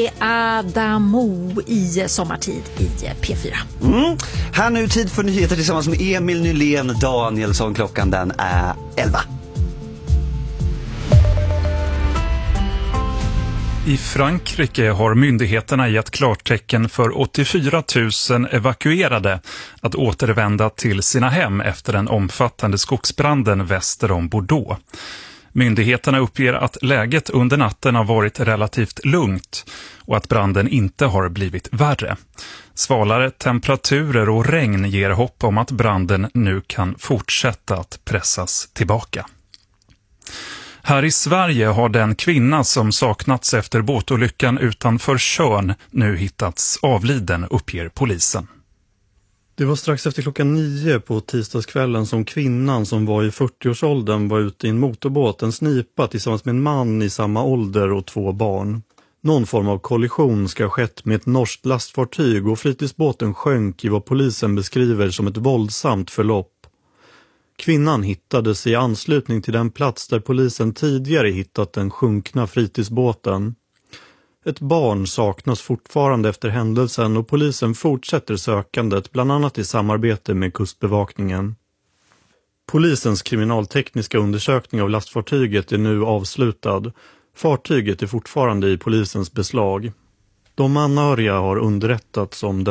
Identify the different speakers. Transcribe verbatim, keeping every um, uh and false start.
Speaker 1: med Adamo i Sommartid i P fyra.
Speaker 2: Mm. Här nu tid för nyheter tillsammans med Emil Nylén Danielsson. Klockan den är elva.
Speaker 3: I Frankrike har myndigheterna gett klartecken för åttiofyra tusen evakuerade att återvända till sina hem efter den omfattande skogsbranden väster om Bordeaux. Myndigheterna uppger att läget under natten har varit relativt lugnt och att branden inte har blivit värre. Svalare temperaturer och regn ger hopp om att branden nu kan fortsätta att pressas tillbaka. Här i Sverige har den kvinna som saknats efter båtolyckan utanför Tjörn nu hittats avliden, uppger polisen.
Speaker 4: Det var strax efter klockan nio på tisdagskvällen som kvinnan som var i fyrtioårsåldern var ute i en motorbåt, en snipa, tillsammans med en man i samma ålder och två barn. Någon form av kollision ska ha skett med ett norskt lastfartyg och fritidsbåten sjönk i vad polisen beskriver som ett våldsamt förlopp. Kvinnan hittades i anslutning till den plats där polisen tidigare hittat den sjunkna fritidsbåten. Ett barn saknas fortfarande efter händelsen och polisen fortsätter sökandet, bland annat i samarbete med kustbevakningen. Polisens kriminaltekniska undersökning av lastfartyget är nu avslutad. Fartyget är fortfarande i polisens beslag. De anhöriga har underrättats om